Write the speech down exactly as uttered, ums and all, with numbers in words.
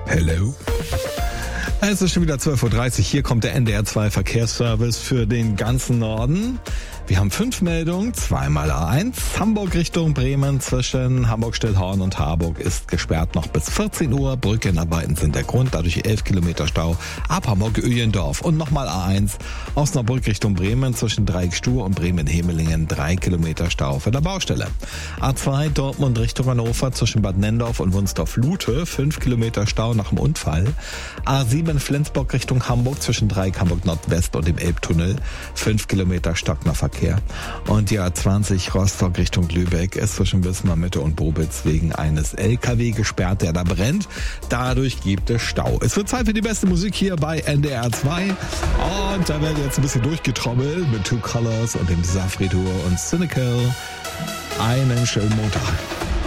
Hello. Es ist schon wieder zwölf Uhr dreißig. Hier kommt der N D R zwei Verkehrsservice für den ganzen Norden. Wir haben fünf Meldungen, zweimal A eins. Hamburg Richtung Bremen zwischen Hamburg-Stillhorn und Harburg ist gesperrt noch bis vierzehn Uhr. Brückenarbeiten sind der Grund, dadurch elf Kilometer Stau ab Hamburg-Öhlendorf. Und nochmal A eins, Osnabrück Richtung Bremen zwischen Dreieckstuhl und Bremen-Hemelingen, drei Kilometer Stau für der Baustelle. A zwei Dortmund Richtung Hannover zwischen Bad Nendorf und Wunsdorf-Lute, fünf Kilometer Stau nach dem Unfall. A sieben Flensburg Richtung Hamburg zwischen Dreieck Hamburg Nordwest und dem Elbtunnel, fünf Kilometer Stocknerverkehr. Und die A zwanzig Rostock Richtung Lübeck ist zwischen Wismar Mitte und Bobitz wegen eines L K W gesperrt, der da brennt. Dadurch gibt es Stau. Es wird Zeit für die beste Musik hier bei N D R zwei. Und da werden jetzt ein bisschen durchgetrommelt mit Two Colors und dem Safri Duo und Cynical. Einen schönen Montag.